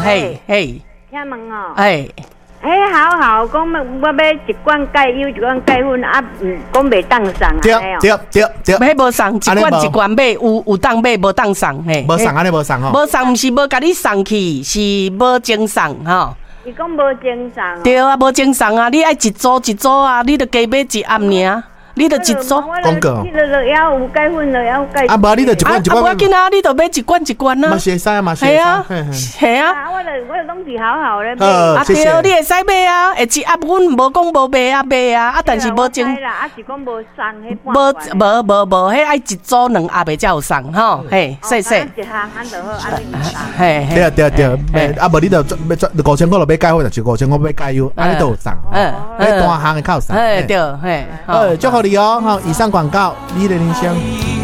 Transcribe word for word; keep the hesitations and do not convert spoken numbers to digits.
嘿嘿， 请问哦， 哎。 哎，好好，讲我要一罐钙油，一罐钙粉啊，嗯，讲袂当送啊， 对对对对， 迄无送，一罐一罐买，有有当买，无当送嘿。 无送安尼无送吼。 无送毋是无甲你送去，是无精送吼。 伊讲无精送。 对啊，无精送啊，你爱一组一组啊，你着加买一盒尔。你着一组广告， 你着要有钙粉了，要有钙。 啊，无你着一罐一罐。 啊，无要紧啊，你着买一罐一罐啊。 嘛是会使啊，嘛是会使。 系啊，系啊。 我着我着拢是好好咧。 啊对，你会使买啊，会一盒阮无讲无卖啊卖啊，啊但是无精。 啦，啊是讲无送迄无无无无，迄爱一组两盒的才有送吼，嘿，细细。 一项安就好，安尼唔送。 嘿， 对啊对啊对啊，啊无你着五千块就买钙粉，就是五千块买钙油，安尼都有送。嗯，迄单项的较有送。 嘿对，嘿， 呃，祝福你哦，吼，以上广告，你的铃声。